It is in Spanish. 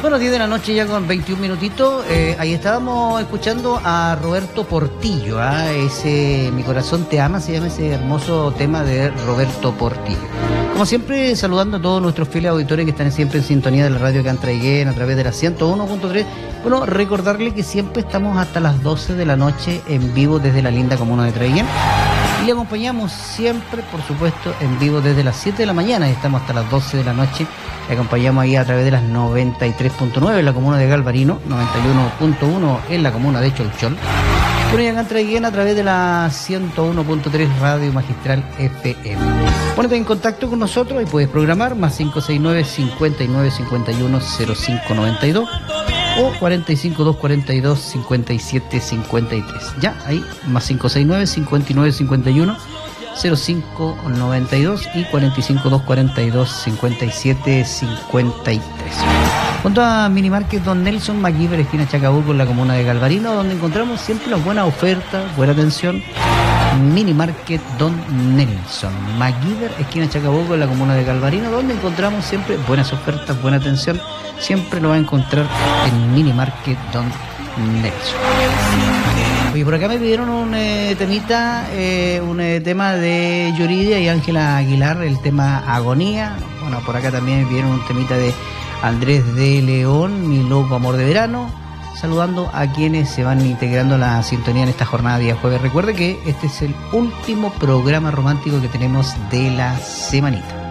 Son las 10 de la noche ya con 21 minutitos. Ahí estábamos escuchando a Roberto Portillo. Ese Mi Corazón Te Ama, se llama ese hermoso tema de Roberto Portillo. Como siempre, saludando a todos nuestros fieles auditores que están siempre en sintonía de la radio Cantraiguén a través de la 101.3. Bueno, recordarle que siempre estamos hasta las 12 de la noche en vivo desde la linda comuna de Traiguén. Y le acompañamos siempre, por supuesto, en vivo desde las 7 de la mañana. Estamos hasta las 12 de la noche. Le acompañamos ahí a través de las 93.9 en la comuna de Galvarino, 91.1 en la comuna de Cholchol. Bueno, y acá en Traiguén a través de la 101.3 Radio Magistral FM. Ponete en contacto con nosotros y puedes programar más 569 59 51 0592 o 45 242 57 53. Ya, ahí, más 569 59 51 0592 y 45 242 57 53. Junto a Minimarket Don Nelson, MacGyver, esquina Chacabuco, en la comuna de Galvarino, donde encontramos siempre las buenas ofertas, buena atención. Minimarket Don Nelson, MacGyver, esquina Chacabuco, en la comuna de Galvarino, donde encontramos siempre buenas ofertas, buena atención. Siempre lo va a encontrar en Minimarket Don Nelson. Oye, por acá me pidieron un temita, un tema de Yuridia y Ángela Aguilar, el tema Agonía. Bueno, por acá también me pidieron un temita de Andrés de León, Mi Loco Amor de Verano. Saludando a quienes se van integrando a la sintonía en esta jornada de día jueves. Recuerde que este es el último programa romántico que tenemos de la semanita.